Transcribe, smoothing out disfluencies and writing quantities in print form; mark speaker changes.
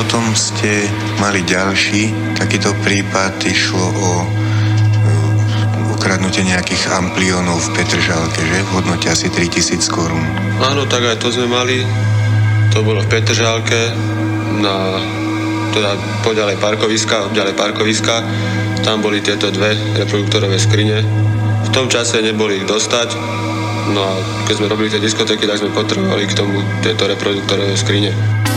Speaker 1: potom ste mali ďalší takýto prípad, išlo o ukradnutie nejakých ampliónov v Petržalke, že? V hodnote asi 3000 korún.
Speaker 2: Áno, tak aj to sme mali. To bolo v Petržalke, teda ďalej parkoviska. Tam boli tieto dve reproduktorové skrine. V tom čase neboli ich dostať. No a keď sme robili tie diskotéky, tak sme potrebovali k tomu tieto reproduktorové skrine.